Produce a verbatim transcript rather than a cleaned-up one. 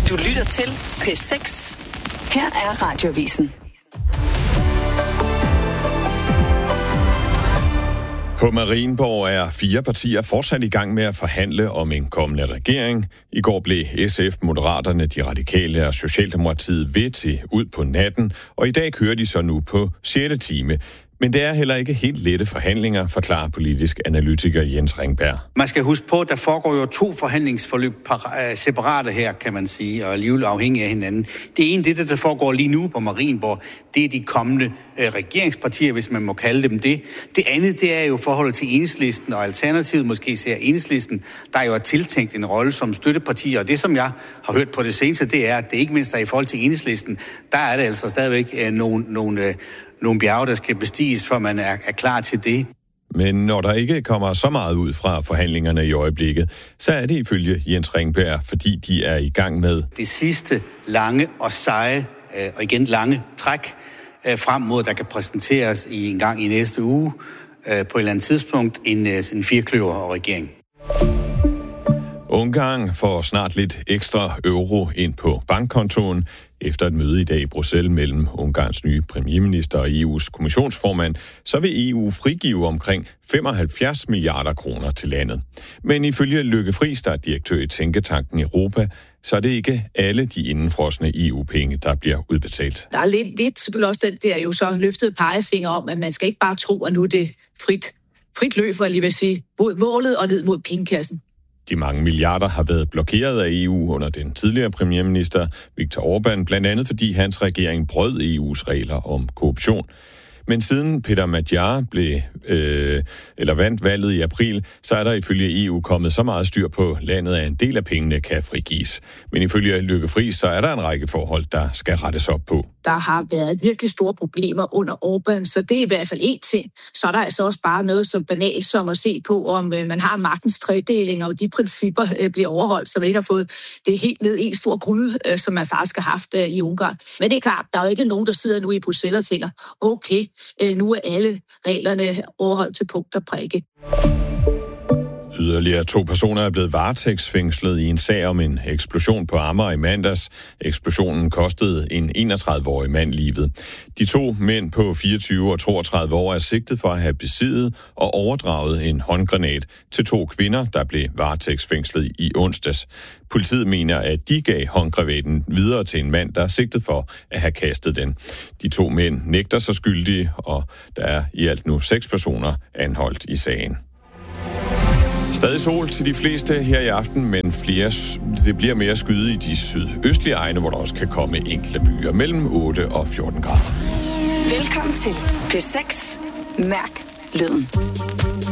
Du lytter til P seks. Her er Radioavisen. På Marienborg er fire partier fortsat i gang med at forhandle om en kommende regering. I går blev S F, Moderaterne, De Radikale og Socialdemokratiet ved til ud på natten, og i dag kører de så nu på sjette time. Men det er heller ikke helt lette forhandlinger, forklarer politisk analytiker Jens Ringberg. Man skal huske på, at der foregår jo to forhandlingsforløb separate her, kan man sige, og alligevel afhængige af hinanden. Det ene, det der foregår lige nu på Marienborg, det er de kommende øh, regeringspartier, hvis man må kalde dem det. Det andet, det er jo forholdet til Enhedslisten og Alternativet, måske ser Enhedslisten, der jo er tiltænkt en rolle som støtteparti. Og det, som jeg har hørt på det seneste, det er, at det ikke mindst er i forhold til Enhedslisten, der er det altså stadigvæk øh, nogle... nogle øh, nogle bjerge, der skal bestiges, for man er, er klar til det. Men når der ikke kommer så meget ud fra forhandlingerne i øjeblikket, så er det ifølge Jens Ringberg, fordi de er i gang med det sidste lange og seje, øh, og igen lange træk øh, frem mod, der kan præsenteres i en gang i næste uge, øh, på et eller andet tidspunkt, en, øh, en firekløver og regering. Ungarn får snart lidt ekstra euro ind på bankkontoen. Efter et møde i dag i Bruxelles mellem Ungarns nye premierminister og E U's kommissionsformand, så vil E U frigive omkring femoghalvfjerds milliarder kroner til landet. Men ifølge Lykke Friis, der er direktør i Tænketanken Europa, så er det ikke alle de indenfrosne E U-penge, der bliver udbetalt. Der er lidt, lidt selvfølgelig også den der jo så løftede pegefinger om, at man skal ikke bare tro, at nu er det frit, frit løb, for jeg lige vil sige, mod målet og ned mod pengekassen. De mange milliarder har været blokeret af E U under den tidligere premierminister Viktor Orbán, blandt andet fordi hans regering brød E U's regler om korruption. Men siden Peter Magyar blev, øh, eller vandt valget i april, så er der ifølge E U kommet så meget styr på landet, at en del af pengene kan frigives. Men ifølge Lykke Friis, så er der en række forhold, der skal rettes op på. Der har været virkelig store problemer under Orbán, så det er i hvert fald én ting. Så er der altså også bare noget så banalt som at se på, om øh, man har magtens tredeling, og de principper øh, bliver overholdt, så man ikke har fået det helt ned i en stor gryde, øh, som man faktisk har haft øh, i Ungarn. Men det er klart, der er jo ikke nogen, der sidder nu i Bruxelles og tænker, okay, nu er alle reglerne overholdt til punkt og prikke. Yderligere to personer er blevet varetægtsfængslet i en sag om en eksplosion på Amager i mandags. Eksplosionen kostede en enogtredive-årig mand livet. De to mænd på fireogtyve og toogtredive år er sigtet for at have besiddet og overdraget en håndgranat til to kvinder, der blev varetægtsfængslet i onsdags. Politiet mener, at de gav håndgranaten videre til en mand, der er sigtet for at have kastet den. De to mænd nægter sig skyldige, og der er i alt nu seks personer anholdt i sagen. Stadig sol til de fleste her i aften, men flere, det bliver mere skyde i de sydøstlige egne, hvor der også kan komme enkelte byer mellem otte og fjorten grader. Velkommen til P seks. Mærk lyden.